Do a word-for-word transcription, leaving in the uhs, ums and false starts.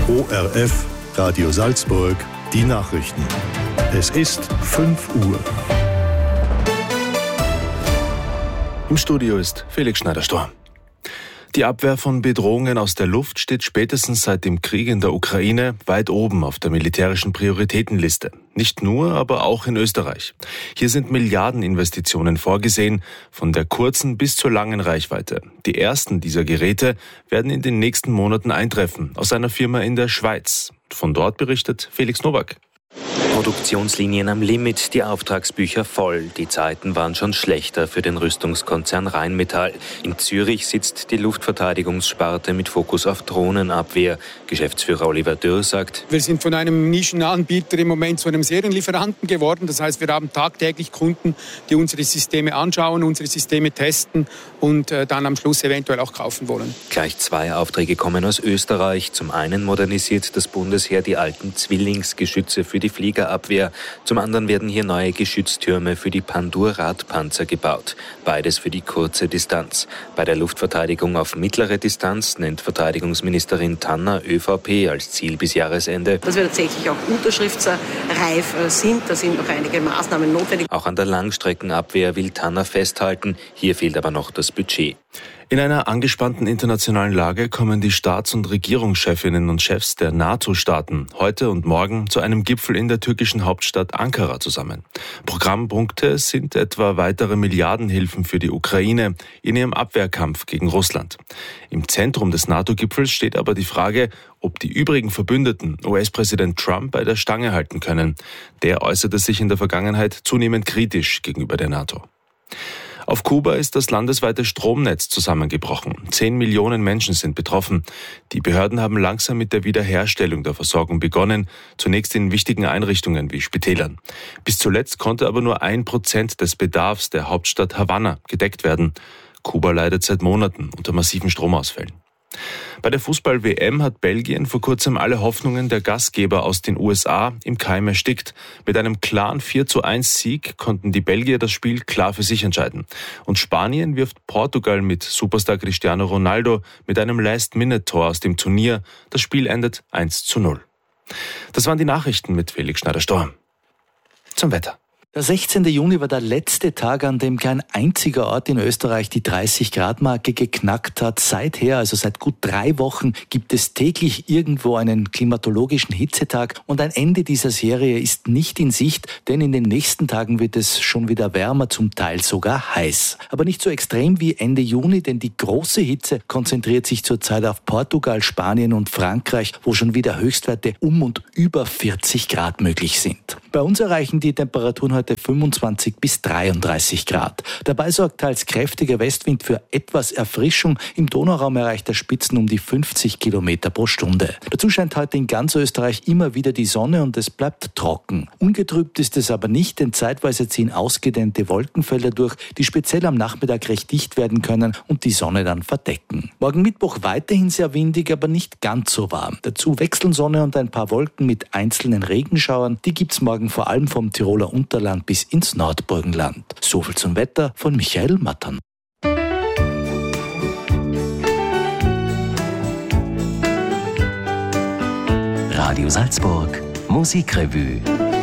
O R F, Radio Salzburg, die Nachrichten. Es ist fünf Uhr. Im Studio ist Felix Schneider-Storr. Die Abwehr von Bedrohungen aus der Luft steht spätestens seit dem Krieg in der Ukraine weit oben auf der militärischen Prioritätenliste. Nicht nur, aber auch in Österreich. Hier sind Milliardeninvestitionen vorgesehen, von der kurzen bis zur langen Reichweite. Die ersten dieser Geräte werden in den nächsten Monaten eintreffen, aus einer Firma in der Schweiz. Von dort berichtet Felix Nowak. Produktionslinien am Limit, die Auftragsbücher voll. Die Zeiten waren schon schlechter für den Rüstungskonzern Rheinmetall. In Zürich sitzt die Luftverteidigungssparte mit Fokus auf Drohnenabwehr. Geschäftsführer Oliver Dürr sagt: Wir sind von einem Nischenanbieter im Moment zu einem Serienlieferanten geworden. Das heißt, wir haben tagtäglich Kunden, die unsere Systeme anschauen, unsere Systeme testen und äh, dann am Schluss eventuell auch kaufen wollen. Gleich zwei Aufträge kommen aus Österreich. Zum einen modernisiert das Bundesheer die alten Zwillingsgeschütze für die Fliegerabwehr. Zum anderen werden hier neue Geschütztürme für die Pandur-Radpanzer gebaut. Beides für die kurze Distanz. Bei der Luftverteidigung auf mittlere Distanz nennt Verteidigungsministerin Tanner ÖVP als Ziel bis Jahresende. Dass wir tatsächlich auch unterschriftsreif sind, da sind noch einige Maßnahmen notwendig. Auch an der Langstreckenabwehr will Tanner festhalten. Hier fehlt aber noch das Budget. In einer angespannten internationalen Lage kommen die Staats- und Regierungschefinnen und Chefs der NATO-Staaten heute und morgen zu einem Gipfel in der türkischen Hauptstadt Ankara zusammen. Programmpunkte sind etwa weitere Milliardenhilfen für die Ukraine in ihrem Abwehrkampf gegen Russland. Im Zentrum des NATO-Gipfels steht aber die Frage, ob die übrigen Verbündeten U S-Präsident Trump bei der Stange halten können. Der äußerte sich in der Vergangenheit zunehmend kritisch gegenüber der NATO. Auf Kuba ist das landesweite Stromnetz zusammengebrochen. Zehn Millionen Menschen sind betroffen. Die Behörden haben langsam mit der Wiederherstellung der Versorgung begonnen, zunächst in wichtigen Einrichtungen wie Spitälern. Bis zuletzt konnte aber nur ein Prozent des Bedarfs der Hauptstadt Havanna gedeckt werden. Kuba leidet seit Monaten unter massiven Stromausfällen. Bei der Fußball-W M hat Belgien vor kurzem alle Hoffnungen der Gastgeber aus den U S A im Keim erstickt. Mit einem klaren vier zu eins Sieg konnten die Belgier das Spiel klar für sich entscheiden. Und Spanien wirft Portugal mit Superstar Cristiano Ronaldo mit einem Last-Minute-Tor aus dem Turnier. Das Spiel endet eins zu null. Das waren die Nachrichten mit Felix Schneider-Storr. Zum Wetter. Der sechzehnten Juni war der letzte Tag, an dem kein einziger Ort in Österreich die dreißig-Grad-Marke geknackt hat. Seither, also seit gut drei Wochen, gibt es täglich irgendwo einen klimatologischen Hitzetag. Und ein Ende dieser Serie ist nicht in Sicht, denn in den nächsten Tagen wird es schon wieder wärmer, zum Teil sogar heiß. Aber nicht so extrem wie Ende Juni, denn die große Hitze konzentriert sich zurzeit auf Portugal, Spanien und Frankreich, wo schon wieder Höchstwerte um und über vierzig Grad möglich sind. Bei uns erreichen die Temperaturen heute fünfundzwanzig bis dreiunddreißig Grad. Dabei sorgt teils kräftiger Westwind für etwas Erfrischung. Im Donauraum erreicht er Spitzen um die fünfzig Kilometer pro Stunde. Dazu scheint heute in ganz Österreich immer wieder die Sonne und es bleibt trocken. Ungetrübt ist es aber nicht, denn zeitweise ziehen ausgedehnte Wolkenfelder durch, die speziell am Nachmittag recht dicht werden können und die Sonne dann verdecken. Morgen Mittwoch weiterhin sehr windig, aber nicht ganz so warm. Dazu wechseln Sonne und ein paar Wolken mit einzelnen Regenschauern. Die gibt's morgen vor allem vom Tiroler Unterland bis ins Nordburgenland. Soviel zum Wetter von Michael Mattern. Radio Salzburg Musikrevue.